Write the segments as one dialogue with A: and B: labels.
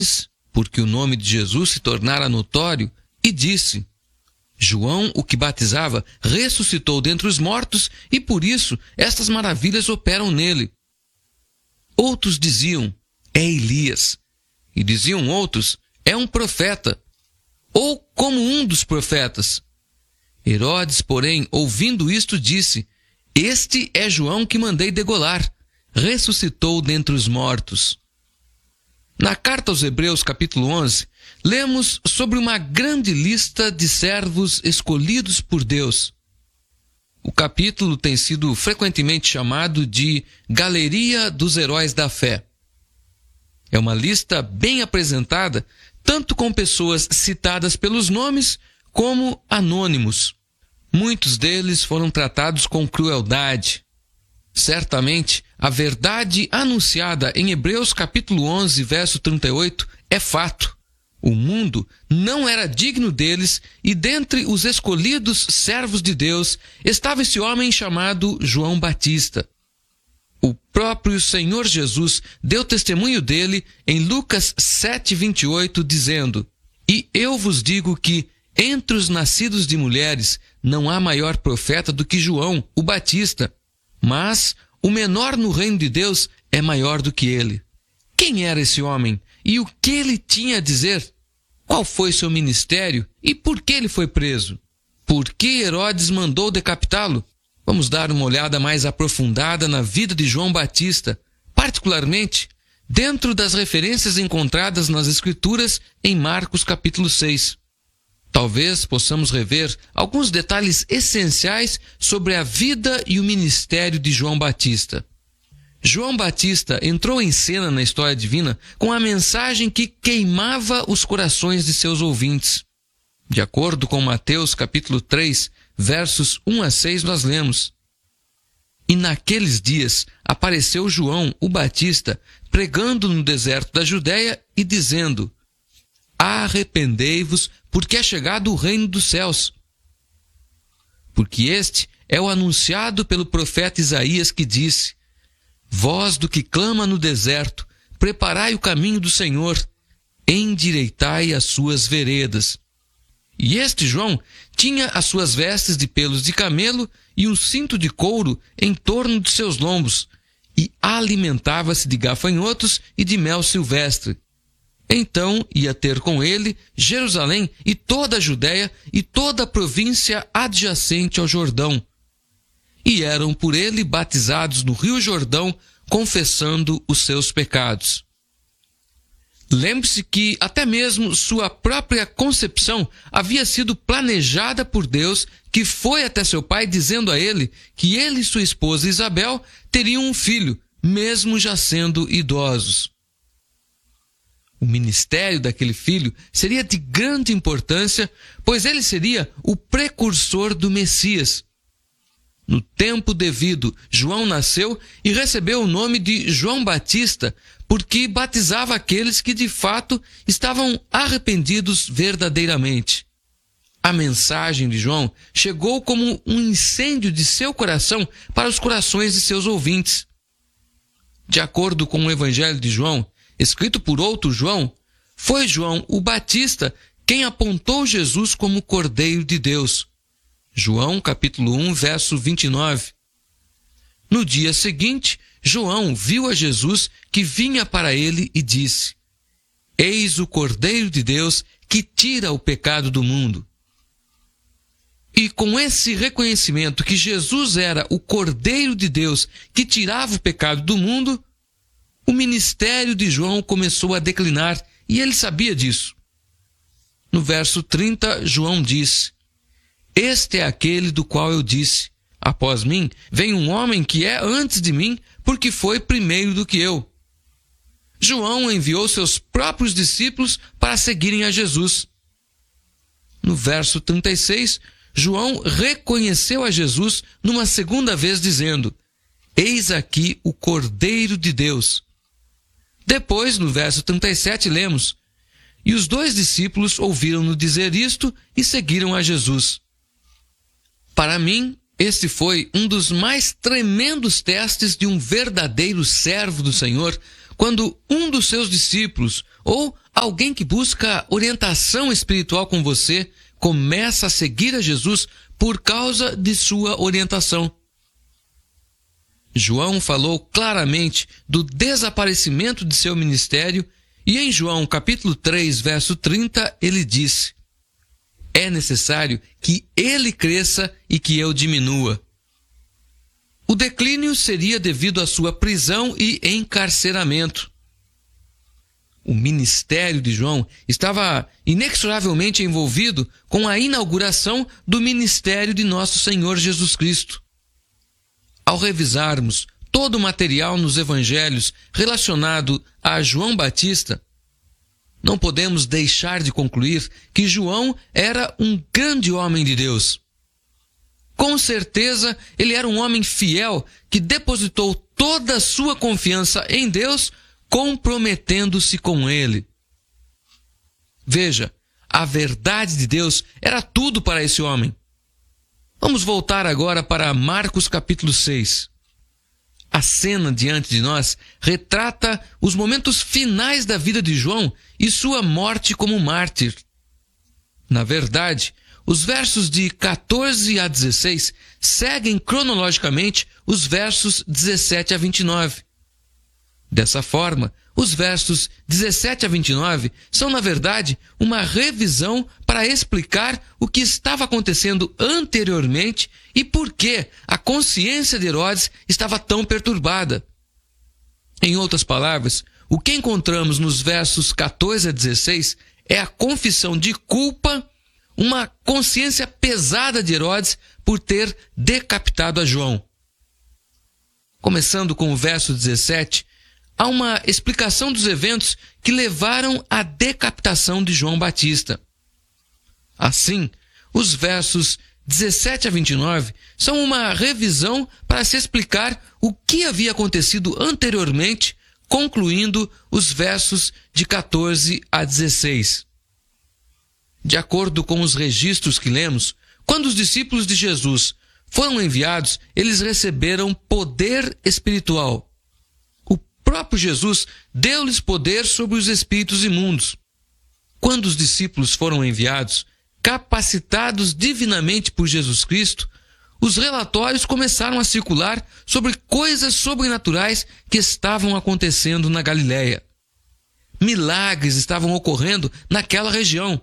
A: porque o nome de Jesus se tornara notório, e disse: João, o que batizava, ressuscitou dentre os mortos, e por isso estas maravilhas operam nele. Outros diziam: é Elias. E diziam outros: é um profeta, ou como um dos profetas. Herodes, porém, ouvindo isto, disse: este é João que mandei degolar. Ressuscitou dentre os mortos. Na carta aos Hebreus, capítulo 11, lemos sobre uma grande lista de servos escolhidos por Deus. O capítulo tem sido frequentemente chamado de Galeria dos Heróis da Fé. É uma lista bem apresentada, tanto com pessoas citadas pelos nomes, como anônimos. Muitos deles foram tratados com crueldade. Certamente, a verdade anunciada em Hebreus capítulo 11, verso 38, é fato. O mundo não era digno deles, e dentre os escolhidos servos de Deus estava esse homem chamado João Batista. O próprio Senhor Jesus deu testemunho dele em Lucas 7:28, dizendo: e eu vos digo que entre os nascidos de mulheres não há maior profeta do que João, o Batista, mas o menor no reino de Deus é maior do que ele. Quem era esse homem e o que ele tinha a dizer? Qual foi seu ministério e por que ele foi preso? Por que Herodes mandou decapitá-lo? Vamos dar uma olhada mais aprofundada na vida de João Batista, particularmente dentro das referências encontradas nas Escrituras em Marcos capítulo 6. Talvez possamos rever alguns detalhes essenciais sobre a vida e o ministério de João Batista. João Batista entrou em cena na história divina com a mensagem que queimava os corações de seus ouvintes. De acordo com Mateus capítulo 3, versos 1 a 6, nós lemos: e naqueles dias apareceu João, o Batista, pregando no deserto da Judéia e dizendo: arrependei-vos, porque é chegado o reino dos céus. Porque este é o anunciado pelo profeta Isaías, que disse: voz do que clama no deserto, preparai o caminho do Senhor, endireitai as suas veredas. E este João tinha as suas vestes de pelos de camelo e um cinto de couro em torno de seus lombos, e alimentava-se de gafanhotos e de mel silvestre. Então ia ter com ele Jerusalém e toda a Judéia e toda a província adjacente ao Jordão. E eram por ele batizados no rio Jordão, confessando os seus pecados. Lembre-se que até mesmo sua própria concepção havia sido planejada por Deus, que foi até seu pai dizendo a ele que ele e sua esposa Isabel teriam um filho, mesmo já sendo idosos. O ministério daquele filho seria de grande importância, pois ele seria o precursor do Messias. No tempo devido, João nasceu e recebeu o nome de João Batista, porque batizava aqueles que de fato estavam arrependidos verdadeiramente. A mensagem de João chegou como um incêndio de seu coração para os corações de seus ouvintes. De acordo com o Evangelho de João, escrito por outro João, foi João o Batista quem apontou Jesus como Cordeiro de Deus. João capítulo 1, verso 29. No dia seguinte, João viu a Jesus que vinha para ele e disse: eis o Cordeiro de Deus que tira o pecado do mundo. E com esse reconhecimento que Jesus era o Cordeiro de Deus que tirava o pecado do mundo, o ministério de João começou a declinar, e ele sabia disso. No verso 30, João disse: este é aquele do qual eu disse: após mim vem um homem que é antes de mim, porque foi primeiro do que eu. João enviou seus próprios discípulos para seguirem a Jesus. No verso 36, João reconheceu a Jesus numa segunda vez, dizendo: eis aqui o Cordeiro de Deus. Depois, no verso 37, lemos: e os dois discípulos ouviram-no dizer isto e seguiram a Jesus. Para mim, este foi um dos mais tremendos testes de um verdadeiro servo do Senhor, quando um dos seus discípulos, ou Alguém que busca orientação espiritual com você começa a seguir a Jesus por causa de sua orientação. João falou claramente do desaparecimento de seu ministério e em João capítulo 3, verso 30, ele disse: é necessário que ele cresça e que eu diminua. O declínio seria devido à sua prisão e encarceramento. O ministério de João estava inexoravelmente envolvido com a inauguração do ministério de nosso Senhor Jesus Cristo. Ao revisarmos todo o material nos evangelhos relacionado a João Batista, não podemos deixar de concluir que João era um grande homem de Deus. Com certeza, ele era um homem fiel que depositou toda a sua confiança em Deus, comprometendo-se com ele. Veja, a verdade de Deus era tudo para esse homem. Vamos voltar agora para Marcos capítulo 6. A cena diante de nós retrata os momentos finais da vida de João e sua morte como mártir. Na verdade, os versos de 14 a 16 seguem cronologicamente os versos 17 a 29. Dessa forma, os versos 17 a 29 são, na verdade, uma revisão para explicar o que estava acontecendo anteriormente e por que a consciência de Herodes estava tão perturbada. Em outras palavras, o que encontramos nos versos 14 a 16 é a confissão de culpa, uma consciência pesada de Herodes por ter decapitado a João. Começando com o verso 17, há uma explicação dos eventos que levaram à decapitação de João Batista. Assim, os versos 17 a 29 são uma revisão para se explicar o que havia acontecido anteriormente, concluindo os versos de 14 a 16. De acordo com os registros que lemos, quando os discípulos de Jesus foram enviados, eles receberam poder espiritual. O próprio Jesus deu-lhes poder sobre os espíritos imundos. Quando os discípulos foram enviados, capacitados divinamente por Jesus Cristo, os relatórios começaram a circular sobre coisas sobrenaturais que estavam acontecendo na Galileia. Milagres estavam ocorrendo naquela região.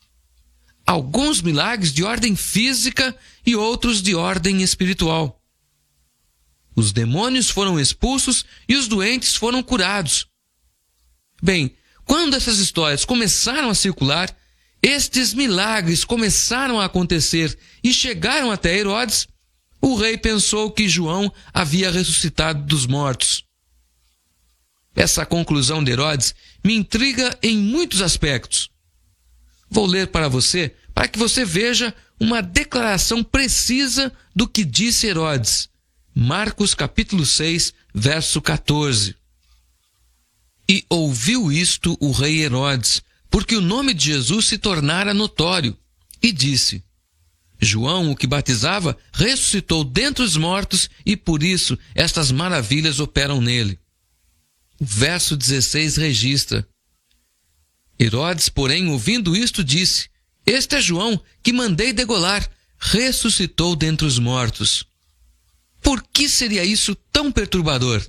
A: Alguns milagres de ordem física e outros de ordem espiritual. Os demônios foram expulsos e os doentes foram curados. Bem, quando essas histórias começaram a circular, estes milagres começaram a acontecer e chegaram até Herodes, o rei pensou que João havia ressuscitado dos mortos. Essa conclusão de Herodes me intriga em muitos aspectos. Vou ler para você, para que você veja uma declaração precisa do que disse Herodes. Marcos capítulo 6, verso 14. E ouviu isto o rei Herodes, porque o nome de Jesus se tornara notório, e disse: João, o que batizava, ressuscitou dentre os mortos, e por isso estas maravilhas operam nele. O verso 16 registra: Herodes, porém, ouvindo isto, disse: Este é João, que mandei degolar, ressuscitou dentre os mortos. Por que seria isso tão perturbador?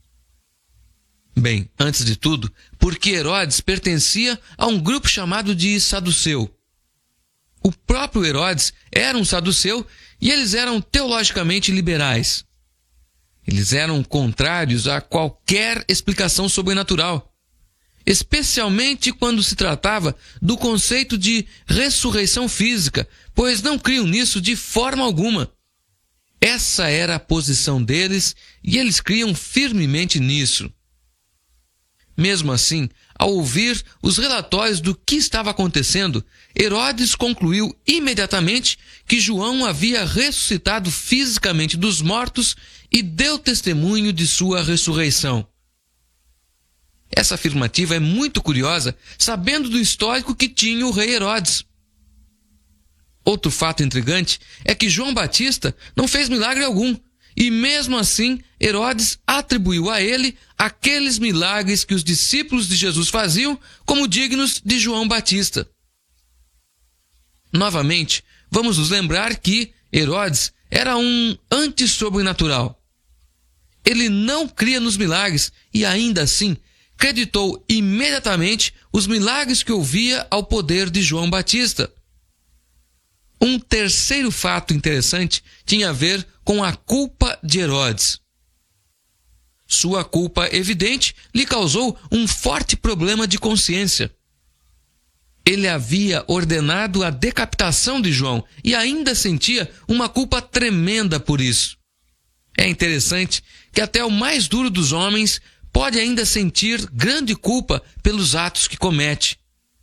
A: Bem, antes de tudo, porque Herodes pertencia a um grupo chamado de saduceu. O próprio Herodes era um saduceu e eles eram teologicamente liberais. Eles eram contrários a qualquer explicação sobrenatural, especialmente quando se tratava do conceito de ressurreição física, pois não criam nisso de forma alguma. Essa era a posição deles e eles criam firmemente nisso. Mesmo assim, ao ouvir os relatórios do que estava acontecendo, Herodes concluiu imediatamente que João havia ressuscitado fisicamente dos mortos e deu testemunho de sua ressurreição. Essa afirmativa é muito curiosa, sabendo do histórico que tinha o rei Herodes. Outro fato intrigante é que João Batista não fez milagre algum, e mesmo assim Herodes atribuiu a ele aqueles milagres que os discípulos de Jesus faziam como dignos de João Batista. Novamente, vamos nos lembrar que Herodes era um antissobrenatural. Ele não cria nos milagres e ainda assim creditou imediatamente os milagres que ouvia ao poder de João Batista. Um terceiro fato interessante tinha a ver com a culpa de Herodes. Sua culpa evidente lhe causou um forte problema de consciência. Ele havia ordenado a decapitação de João e ainda sentia uma culpa tremenda por isso. É interessante que até o mais duro dos homens pode ainda sentir grande culpa pelos atos que comete.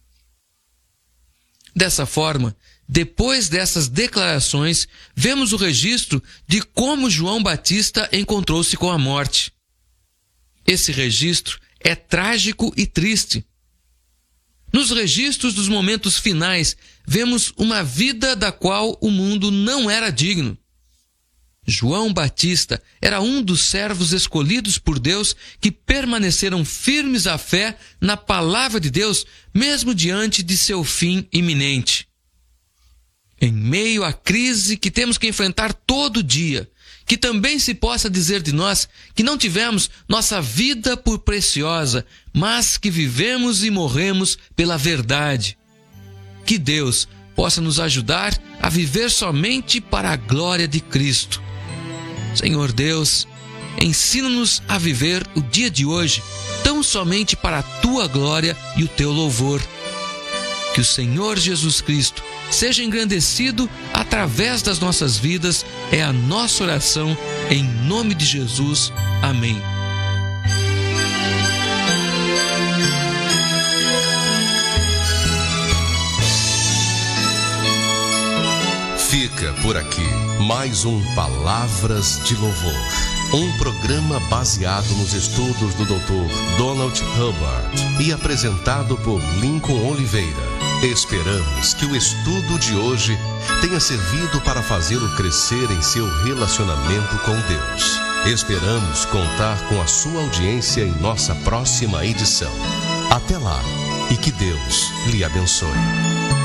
A: Dessa forma, depois dessas declarações, vemos o registro de como João Batista encontrou-se com a morte. Esse registro é trágico e triste. Nos registros dos momentos finais, vemos uma vida da qual o mundo não era digno. João Batista era um dos servos escolhidos por Deus que permaneceram firmes à fé na palavra de Deus, mesmo diante de seu fim iminente. Em meio à crise que temos que enfrentar todo dia, que também se possa dizer de nós que não tivemos nossa vida por preciosa, mas que vivemos e morremos pela verdade. Que Deus possa nos ajudar a viver somente para a glória de Cristo. Senhor Deus, ensina-nos a viver o dia de hoje tão somente para a Tua glória e o Teu louvor. Que o Senhor Jesus Cristo seja engrandecido através das nossas vidas, é a nossa oração, em nome de Jesus. Amém.
B: Fica por aqui mais um Palavras de Louvor, um programa baseado nos estudos do Dr. Donald Hubbard e apresentado por Lincoln Oliveira. Esperamos que o estudo de hoje tenha servido para fazê-lo crescer em seu relacionamento com Deus. Esperamos contar com a sua audiência em nossa próxima edição. Até lá e que Deus lhe abençoe.